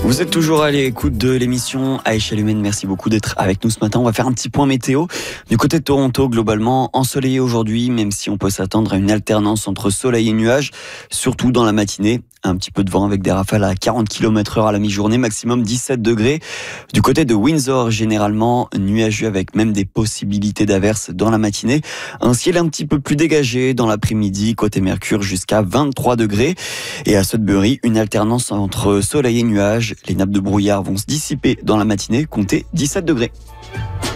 Vous êtes toujours à l'écoute de l'émission à échelle humaine. Merci beaucoup d'être avec nous ce matin. On va faire un petit point météo. Du côté de Toronto, globalement ensoleillé aujourd'hui, même si on peut s'attendre à une alternance entre soleil et nuages, surtout dans la matinée. Un petit peu de vent avec des rafales à 40 km/h à la mi-journée, maximum 17 degrés. Du côté de Windsor, généralement nuageux avec même des possibilités d'averses dans la matinée. Un ciel un petit peu plus dégagé dans l'après-midi, côté Mercure jusqu'à 23 degrés. Et à Sudbury, une alternance entre soleil et nuages. Les nappes de brouillard vont se dissiper dans la matinée, comptez 17 degrés.